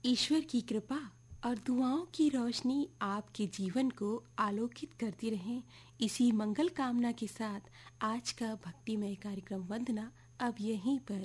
ईश्वर की कृपा और दुआओं की रोशनी आपके जीवन को आलोकित करती रहे। इसी मंगल कामना के साथ आज का भक्तिमय कार्यक्रम वंदना अब यहीं पर